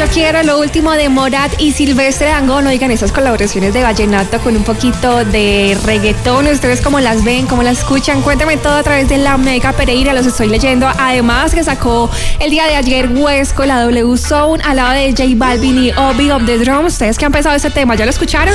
Quiero, lo último de Morat y Silvestre Dangond. Oigan, esas colaboraciones de vallenato con un poquito de reggaetón, ¿ustedes cómo las ven, cómo las escuchan? Cuéntame todo a través de La Mega Pereira, los estoy leyendo. Además que sacó el día de ayer Huesco, la W Zone, al lado de J Balvin y Obi of the Drum. ¿Ustedes que han pensado de ese tema? ¿Ya lo escucharon?